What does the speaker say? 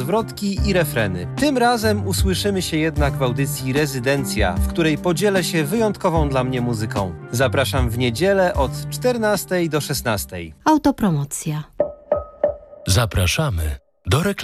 zwrotki i refreny. Tym razem usłyszymy się jednak w audycji Rezydencja, w której podzielę się wyjątkową dla mnie muzyką. Zapraszam w niedzielę od 14 do 16. Autopromocja. Zapraszamy do reklamy.